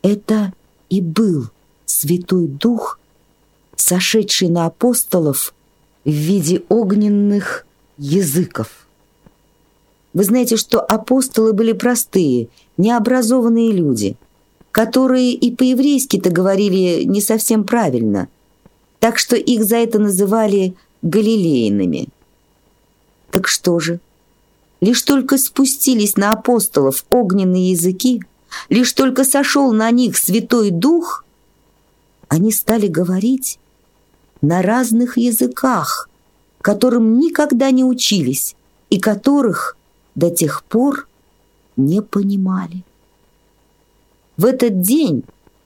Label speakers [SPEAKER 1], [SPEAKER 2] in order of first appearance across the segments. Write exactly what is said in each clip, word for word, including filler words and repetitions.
[SPEAKER 1] Это и был Святой Дух, сошедший на апостолов в виде огненных языков. Вы знаете, что апостолы были простые, необразованные люди, которые и по-еврейски-то говорили не совсем правильно, так что их за это называли галилейными. Так что же? Лишь только спустились на апостолов огненные языки, лишь только сошел на них Святой Дух, они стали говорить на разных языках, которым никогда не учились и которых до тех пор не понимали. В этот день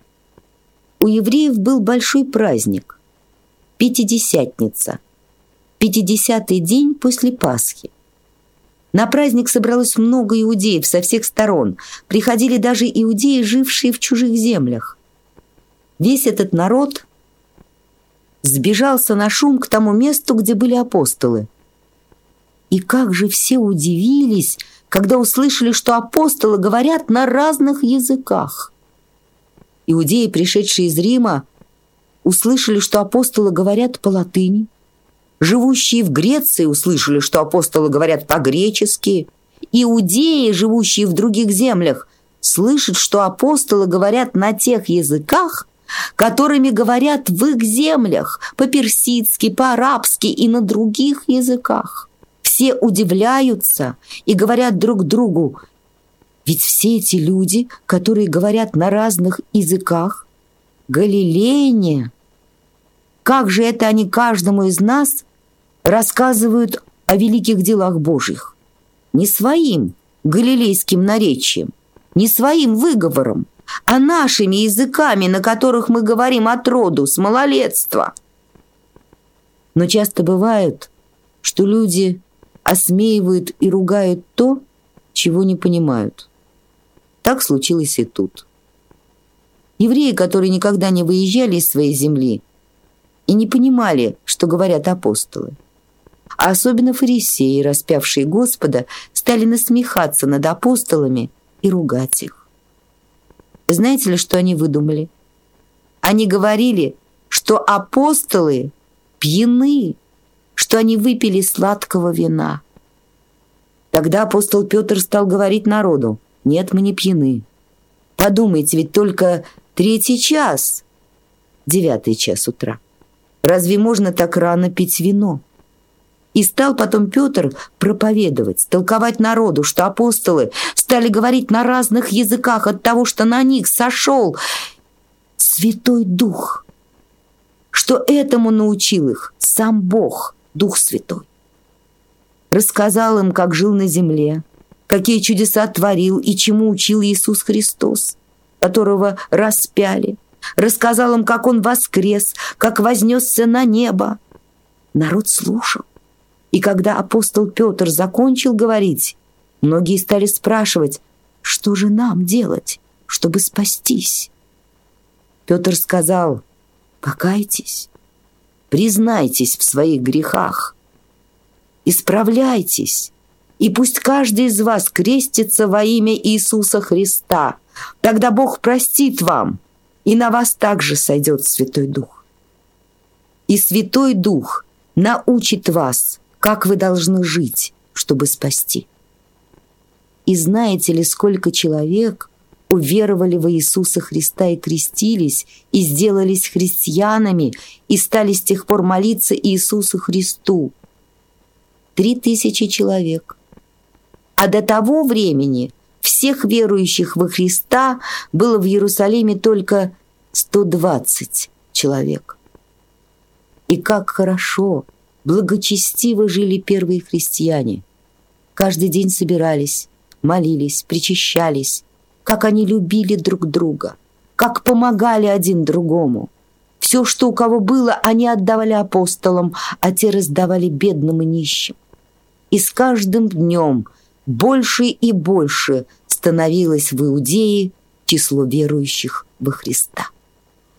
[SPEAKER 1] у евреев был большой праздник – Пятидесятница, пятидесятый день после Пасхи. На праздник собралось много иудеев со всех сторон, приходили даже иудеи, жившие в чужих землях. Весь этот народ сбежался на шум к тому месту, где были апостолы. И как же все удивились, когда услышали, что апостолы говорят на разных языках. Иудеи, пришедшие из Рима, услышали, что апостолы говорят по-латыни. Живущие в Греции услышали, что апостолы говорят по-гречески. Иудеи, живущие в других землях, слышат, что апостолы говорят на тех языках, которыми говорят в их землях, по-персидски, по-арабски и на других языках. Все удивляются и говорят друг другу: ведь все эти люди, которые говорят на разных языках, галилеяне. Как же это они каждому из нас рассказывают о великих делах Божьих? Не своим галилейским наречием, не своим выговором, а нашими языками, на которых мы говорим от роду, с малолетства. Но часто бывает, что люди осмеивают и ругают то, чего не понимают. Так случилось и тут. Евреи, которые никогда не выезжали из своей земли и не понимали, что говорят апостолы, а особенно фарисеи, распявшие Господа, стали насмехаться над апостолами и ругать их. Знаете ли, что они выдумали? Они говорили, что апостолы пьяны, что они выпили сладкого вина. Тогда апостол Петр стал говорить народу: нет, мы не пьяны. Подумайте, ведь только третий час, девятый час утра. Разве можно так рано пить вино? И стал потом Петр проповедовать, толковать народу, что апостолы стали говорить на разных языках от того, что на них сошел Святой Дух, что этому научил их сам Бог, Дух Святой. Рассказал им, как жил на земле, какие чудеса творил и чему учил Иисус Христос, которого распяли. Рассказал им, как Он воскрес, как вознесся на небо. Народ слушал. И когда апостол Петр закончил говорить, многие стали спрашивать: что же нам делать, чтобы спастись? Петр сказал: покайтесь, признайтесь в своих грехах, исправляйтесь, и пусть каждый из вас крестится во имя Иисуса Христа. Тогда Бог простит вам, и на вас также сойдет Святой Дух. И Святой Дух научит вас, как вы должны жить, чтобы спасти. И знаете ли, сколько человек уверовали во Иисуса Христа и крестились, и сделались христианами, и стали с тех пор молиться Иисусу Христу? Три тысячи человек. А до того времени всех верующих во Христа было в Иерусалиме только сто двадцать человек. И как хорошо, благочестиво жили первые христиане. Каждый день собирались, молились, причащались, как они любили друг друга, как помогали один другому. Все, что у кого было, они отдавали апостолам, а те раздавали бедным и нищим. И с каждым днем больше и больше становилось в Иудее число верующих во Христа.